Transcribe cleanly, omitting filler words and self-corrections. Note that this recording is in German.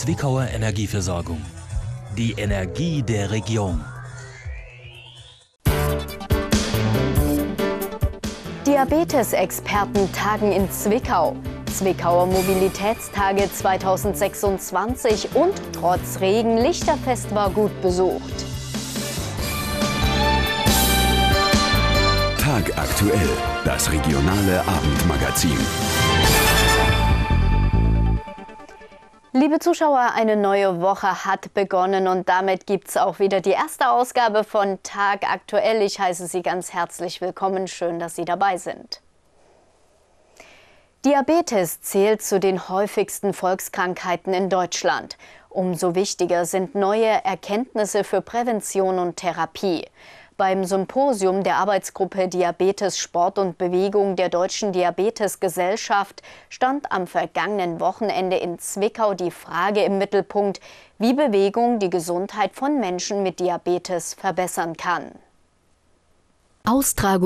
Zwickauer Energieversorgung. Die Energie der Region. Diabetes-Experten tagen in Zwickau. Zwickauer Mobilitätstage 2026 und trotz Regen Lichterfest war gut besucht. Tag aktuell, das regionale Abendmagazin. Liebe Zuschauer, eine neue Woche hat begonnen und damit gibt es auch wieder die erste Ausgabe von Tag aktuell. Ich heiße Sie ganz herzlich willkommen. Schön, dass Sie dabei sind. Diabetes zählt zu den häufigsten Volkskrankheiten in Deutschland. Umso wichtiger sind neue Erkenntnisse für Prävention und Therapie. Beim Symposium der Arbeitsgruppe Diabetes, Sport und Bewegung der Deutschen Diabetesgesellschaft stand am vergangenen Wochenende in Zwickau die Frage im Mittelpunkt, wie Bewegung die Gesundheit von Menschen mit Diabetes verbessern kann. Austragung